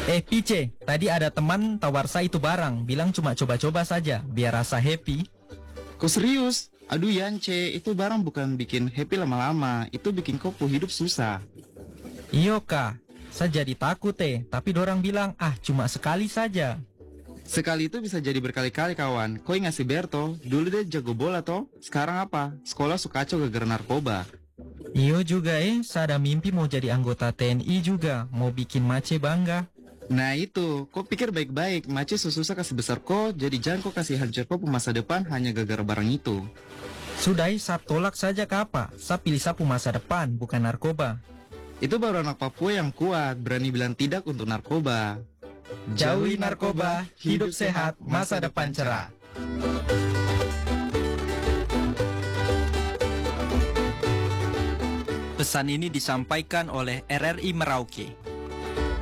Pice, tadi ada teman tawar saya itu barang, bilang cuma coba-coba saja, biar rasa happy. Kok serius? Aduh Yance, itu barang bukan bikin happy lama-lama, itu bikin kau hidup susah. Iyo kak, saya jadi takut tapi dorang bilang, cuma sekali saja. Sekali itu bisa jadi berkali-kali kawan. Kau ngasih Berto, dulu dia jago bola toh, sekarang apa? Sekolah suka kacau gara-gara narkoba. Iyo juga saya ada mimpi mau jadi anggota TNI juga, mau bikin Mace bangga. Nah itu, kau pikir baik-baik, Mace susah kasih besar kau, jadi jangan kau kasih hancur kau masa depan hanya gara-gara barang itu. Sudah, saya tolak saja apa? Saya pilih sapu masa depan, bukan narkoba. Itu baru anak Papua yang kuat, berani bilang tidak untuk narkoba. Jauhi narkoba, hidup sehat, masa depan cerah. Pesan ini disampaikan oleh RRI Merauke.